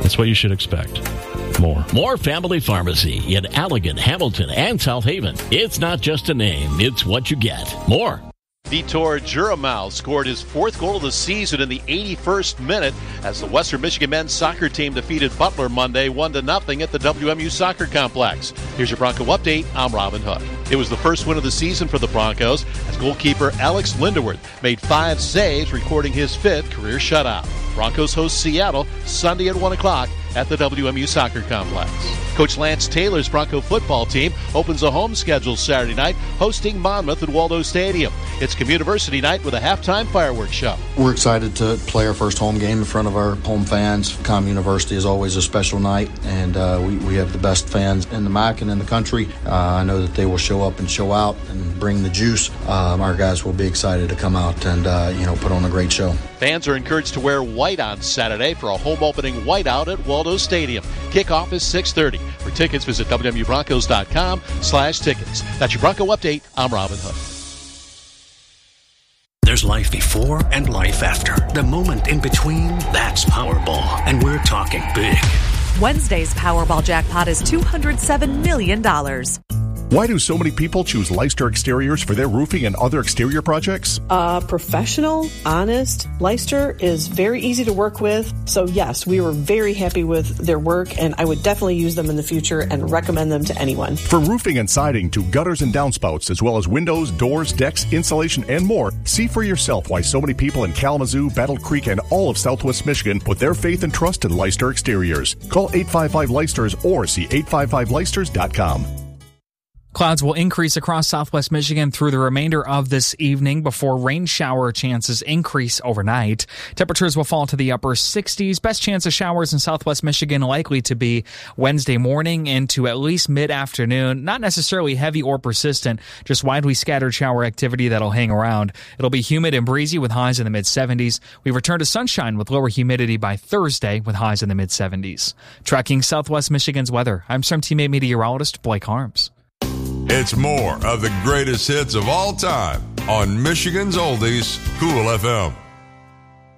That's what you should expect. More Family Pharmacy in Allegan, Hamilton, and South Haven. It's not just a name, it's what you get. More. Vitor Juramau scored his fourth goal of the season in the 81st minute as the Western Michigan men's soccer team defeated Butler Monday 1-0 at the WMU Soccer Complex. Here's your Bronco update. I'm Robin Hook. It was the first win of the season for the Broncos as goalkeeper Alex Linderworth made 5 saves, recording his 5th career shutout. Broncos host Seattle Sunday at 1 o'clock at the WMU Soccer Complex. Coach Lance Taylor's Bronco football team opens a home schedule Saturday night, hosting Monmouth at Waldo Stadium. It's Communiversity night with a halftime fireworks show. We're excited to play our first home game in front of our home fans. Com University is always a special night, and we have the best fans in the MAC and in the country. I know that they will show up and show out and bring the juice. Our guys will be excited to come out and put on a great show. Fans are encouraged to wear white on Saturday for a home opening whiteout at Waldo Stadium. Kickoff is 6:30. For tickets, visit WMUBroncos.com/tickets. That's your Bronco update. I'm Robin Hood. There's life before and life after. The moment in between, that's Powerball. And we're talking big. Wednesday's Powerball jackpot is $207 million. Why do so many people choose Leister Exteriors for their roofing and other exterior projects? Professional, honest. Leister is very easy to work with. So yes, we were very happy with their work, and I would definitely use them in the future and recommend them to anyone. From roofing and siding to gutters and downspouts, as well as windows, doors, decks, insulation, and more, see for yourself why so many people in Kalamazoo, Battle Creek, and all of Southwest Michigan put their faith and trust in Leister Exteriors. Call 855-Leisters or see 855leisters.com. Clouds will increase across Southwest Michigan through the remainder of this evening before rain shower chances increase overnight. Temperatures will fall to the upper 60s. Best chance of showers in Southwest Michigan likely to be Wednesday morning into at least mid-afternoon. Not necessarily heavy or persistent, just widely scattered shower activity that'll hang around. It'll be humid and breezy with highs in the mid-70s. We return to sunshine with lower humidity by Thursday with highs in the mid-70s. Tracking Southwest Michigan's weather, I'm Team 8 meteorologist Blake Harms. It's more of the greatest hits of all time on Michigan's Oldies, Cool FM.